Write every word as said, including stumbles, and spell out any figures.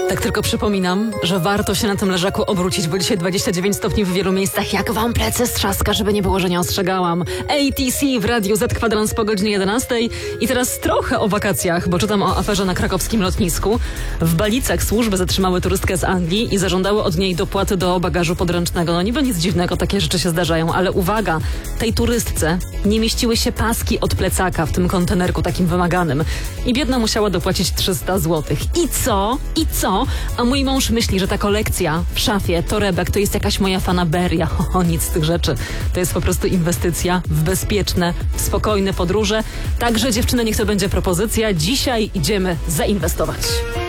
Tak tylko przypominam, że warto się na tym leżaku obrócić, bo dzisiaj dwadzieścia dziewięć stopni w wielu miejscach. Jak wam plecy strzaska, żeby nie było, że nie ostrzegałam. A T C w Radiu Z Kwadrans po godzinie jedenastej. I teraz trochę o wakacjach, bo czytam o aferze na krakowskim lotnisku. W Balicach służby zatrzymały turystkę z Anglii i zażądały od niej dopłaty do bagażu podręcznego. No niby nic dziwnego, takie rzeczy się zdarzają, ale uwaga, tej turystce nie mieściły się paski od plecaka w tym kontenerku takim wymaganym. I biedna musiała dopłacić trzysta złotych. I co? I co? A mój mąż myśli, że ta kolekcja w szafie torebek to jest jakaś moja fanaberia. O, nic z tych rzeczy. To jest po prostu inwestycja w bezpieczne, w spokojne podróże. Także dziewczyny, niech to będzie propozycja. Dzisiaj idziemy zainwestować.